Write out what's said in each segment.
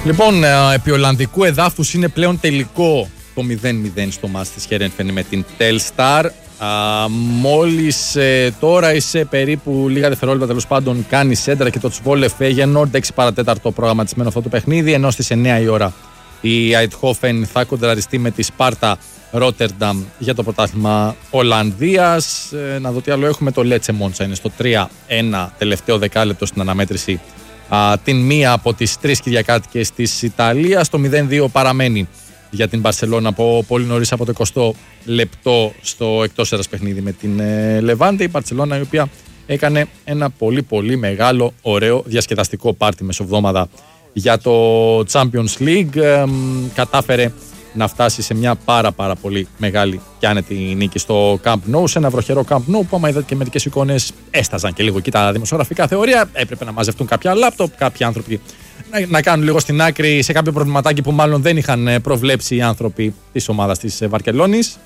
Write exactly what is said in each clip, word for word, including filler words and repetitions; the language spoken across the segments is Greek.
Λοιπόν, επί Ολλανδικού εδάφους είναι πλέον τελικό το μηδέν μηδέν στο μάτς της Heerenveen με την Telstar. Α, μόλις ε, τώρα είσαι περίπου λίγα δευτερόλεπτα τέλος πάντων κάνει σέντρα και το Τσβόλε Φέγενορντ, έξι παρατέταρτο προγραμματισμένο αυτό το παιχνίδι, ενώ στις εννιά η ώρα η Eindhoven θα κοντραριστεί με τη Σπάρτα Ρότερνταμ για το πρωτάθλημα Ολλανδίας. Ε, να δω τι άλλο έχουμε. Το Λέτσε Μόντσα είναι στο τρία ένα τελευταίο δεκάλεπτο στην αναμέτρηση, α, την μία από τις τρεις κυριακάτικες της Ιταλίας. Το μηδέν δύο παραμένει για την Μπαρσελόνα από πολύ νωρίς, από το εικοστό λεπτό στο εκτός έδρας παιχνίδι με την ε, Λεβάντε. Η Μπαρσελόνα η οποία έκανε ένα πολύ πολύ μεγάλο ωραίο διασκεδαστικό πάρτι μεσοβδόμαδα για το Champions League. Ε, κατάφερε να φτάσει σε μια πάρα πάρα πολύ μεγάλη και άνετη νίκη στο Camp Nou, σε ένα βροχερό Camp Nou που άμα είδατε και μερικές εικόνες έσταζαν και λίγο εκεί τα δημοσιογραφικά θεωρία. Έπρεπε να μαζευτούν κάποια λάπτοπ, κάποιοι άνθρωποι να, να κάνουν λίγο στην άκρη σε κάποιο προβληματάκι που μάλλον δεν είχαν προβλέψει οι άνθρωποι της ομάδας της Βαρκελόνης.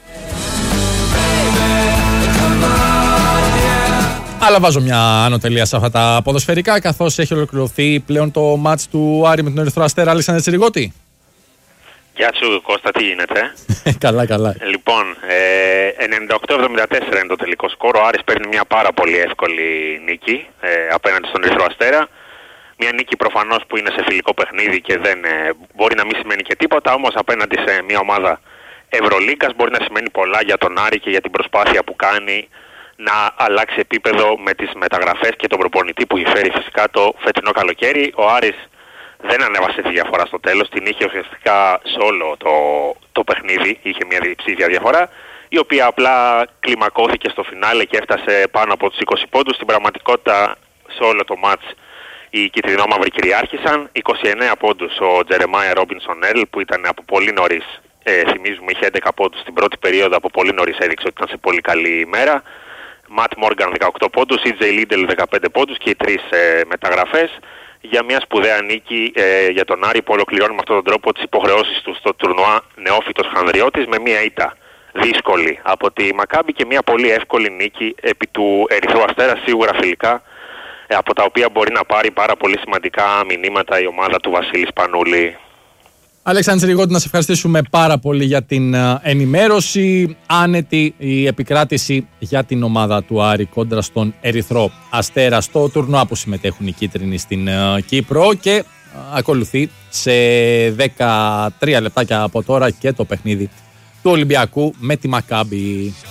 Αλλά βάζω μια ανωτελεία σε αυτά τα ποδοσφαιρικά, καθώς έχει ολοκληρωθεί πλέον το μάτς του Άρη με τον Ερυθρό Αστέρα. Αλέξανδρε Τσιριγώτη. Γεια σου Κώστα, τι γίνεται? Καλά, καλά. Λοιπόν, ε, ενενήντα οκτώ εβδομήντα τέσσερα είναι το τελικό σκορ. Ο Άρης παίρνει μια πάρα πολύ εύκολη νίκη ε, απέναντι στον Ερυθρό Αστέρα. Μια νίκη προφανώς που είναι σε φιλικό παιχνίδι και δεν ε, μπορεί να μην σημαίνει και τίποτα, όμως απέναντι σε μια ομάδα Ευρωλίγκας μπορεί να σημαίνει πολλά για τον Άρη και για την προσπάθεια που κάνει να αλλάξει επίπεδο με τις μεταγραφές και τον προπονητή που έχει φέρει φυσικά το φετινό καλοκαίρι. Ο Άρης δεν ανέβασε τη διαφορά στο τέλος, την είχε ουσιαστικά σε όλο το, το παιχνίδι, είχε μια διψήφια διαφορά, η οποία απλά κλιμακώθηκε στο φινάλε και έφτασε πάνω από τους είκοσι πόντους. Στην πραγματικότητα σε όλο το μάτς οι κυτρινόμαυροι κυριάρχησαν. είκοσι εννέα πόντους ο Τζερεμάια Ρόμπινσον Έρλ που ήταν από πολύ νωρίς, ε, θυμίζουμε είχε έντεκα πόντους στην πρώτη περίοδο, από πολύ νωρίς έδειξε ότι ήταν σε πολύ καλή ημέρα. Ματ Μόργαν δεκαοκτώ πόντους, Ι Τζέι Λίντελ δεκαπέντε πόντους και οι τρεις ε, μεταγραφές για μια σπουδαία νίκη ε, για τον Άρη που ολοκληρώνει με αυτόν τον τρόπο τις υποχρεώσεις του στο τουρνουά νεόφυτος Χανδριώτης με μια ήττα δύσκολη από τη Μακάμπι και μια πολύ εύκολη νίκη επί του Ερυθρού Αστέρα, σίγουρα φιλικά ε, από τα οποία μπορεί να πάρει πάρα πολύ σημαντικά μηνύματα η ομάδα του Βασίλη Σπανούλη. Αλέξανδρε Τσιριγώτη, να σε ευχαριστήσουμε πάρα πολύ για την ενημέρωση. Άνετη η επικράτηση για την ομάδα του Άρη κόντρα στον Ερυθρό Αστέρα στο τουρνουά που συμμετέχουν οι κίτρινοι στην Κύπρο, και ακολουθεί σε δεκατρία λεπτάκια από τώρα και το παιχνίδι του Ολυμπιακού με τη Μακάμπι.